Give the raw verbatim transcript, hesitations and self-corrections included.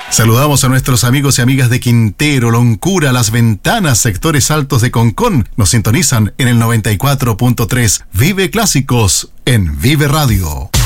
Saludamos a nuestros amigos y amigas de Quintero, Loncura, Las Ventanas, sectores altos de Concón. Nos sintonizan en el noventa y cuatro punto tres. Vive Clásicos en Vive Radio.